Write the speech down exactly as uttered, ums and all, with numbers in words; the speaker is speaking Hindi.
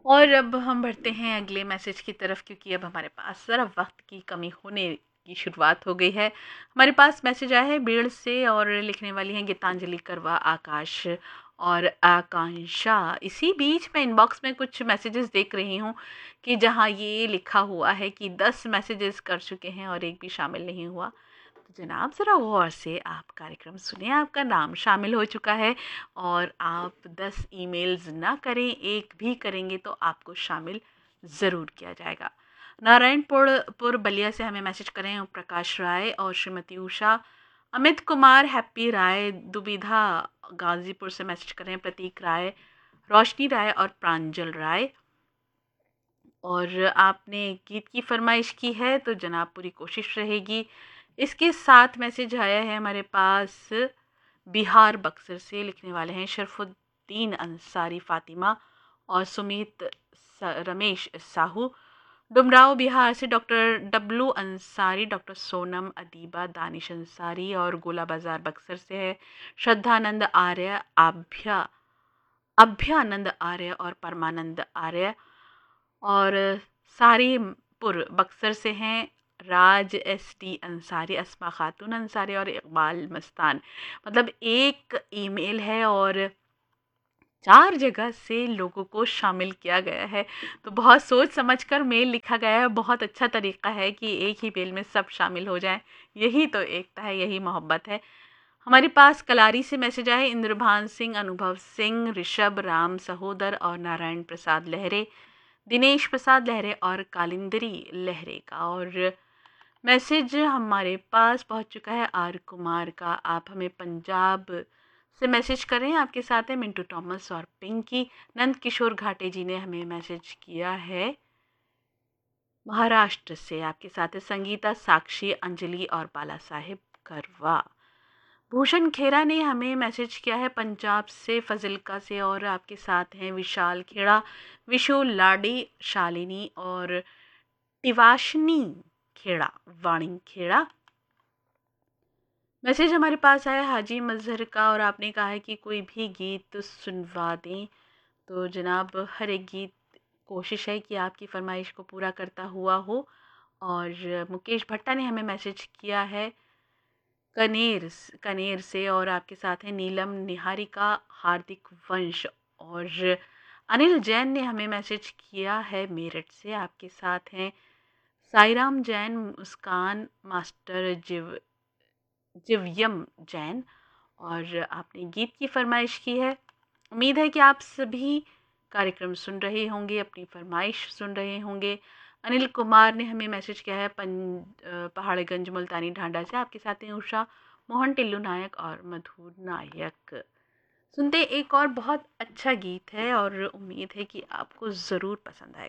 और अब हम बढ़ते हैं अगले मैसेज की तरफ, क्योंकि अब हमारे पास ज़रा वक्त की कमी होने की शुरुआत हो गई है। हमारे पास मैसेज आया है बीड़ से और लिखने वाली हैं गीतांजलि करवा, आकाश और आकांक्षा। इसी बीच मैं इनबॉक्स में कुछ मैसेजेस देख रही हूँ कि जहाँ ये लिखा हुआ है कि दस मैसेजेस कर चुके हैं और एक भी शामिल नहीं हुआ। तो जनाब ज़रा गौर से आप कार्यक्रम सुने, आपका नाम शामिल हो चुका है और आप दस ईमेल्स ना करें, एक भी करेंगे तो आपको शामिल ज़रूर किया जाएगा। नारायणपुर पुर बलिया से हमें मैसेज करें प्रकाश राय और श्रीमती उषा। अमित कुमार हैप्पी राय दुबिधा गाजीपुर से मैसेज करें प्रतीक राय, रोशनी राय और प्रांजल राय। और आपने गीत की फरमाइश की है तो जनाब पूरी कोशिश रहेगी। इसके साथ मैसेज आया है हमारे पास बिहार बक्सर से, लिखने वाले हैं शरफुद्दीन अंसारी फातिमा और सुमित रमेश साहू। डुमराव बिहार से doctor W Ansari, doctor Sonam Adiba, Danish Ansari और गोला बाजार बक्सर से है श्रद्धानंद आर्य, आभ्या अभ्यानंद आर्य और परमानंद आर्य। और सारीपुर बक्सर से हैं राज एस टी अंसारी, अस्मा खातून अंसारी और इकबाल मस्तान। मतलब एक ईमेल है और चार जगह से लोगों को शामिल किया गया है, तो बहुत सोच समझकर मेल लिखा गया है। बहुत अच्छा तरीका है कि एक ही मेल में सब शामिल हो जाएं, यही तो एकता है, यही मोहब्बत है। हमारे पास कलारी से मैसेज आए इंद्रभान सिंह, अनुभव सिंह, ऋषभ राम सहोदर और नारायण प्रसाद लहरे, दिनेश प्रसाद लहरे और कालिंदरी लहरे का। और मैसेज हमारे पास पहुंच चुका है आर कुमार का। आप हमें पंजाब से मैसेज करें, आपके साथ है मिंटू थॉमस और पिंकी। नंद किशोर घाटे जी ने हमें मैसेज किया है महाराष्ट्र से, आपके साथ है संगीता, साक्षी, अंजलि और बाला साहेब करवा। भूषण खेरा ने हमें मैसेज किया है पंजाब से फजिल्का से और आपके साथ हैं विशाल खेड़ा, विशु लाडी, शालिनी और टिवाशनी खेड़ा, वाणी खेड़ा। मैसेज हमारे पास आया हाजी मजहर का और आपने कहा है कि कोई भी गीत सुनवा दें। तो जनाब हर एक गीत कोशिश है कि आपकी फरमाइश को पूरा करता हुआ हो। और मुकेश भट्टा ने हमें मैसेज किया है कनेर कनेर से और आपके साथ हैं नीलम निहारिका, हार्दिक वंश। और अनिल जैन ने हमें मैसेज किया है मेरठ से, आपके साथ हैं साईराम जैन, मुस्कान, मास्टर जिव जिव्यम जैन। और आपने गीत की फरमाइश की है। उम्मीद है कि आप सभी कार्यक्रम सुन रहे होंगे, अपनी फरमाइश सुन रहे होंगे। अनिल कुमार ने हमें मैसेज किया है पं पहाड़गंज मुल्तानी ढांडा से, आपके साथ हैं उषा, मोहन टिल्लू नायक और मधुर नायक। सुनते एक और बहुत अच्छा गीत है और उम्मीद है कि आपको ज़रूर पसंद आएगा।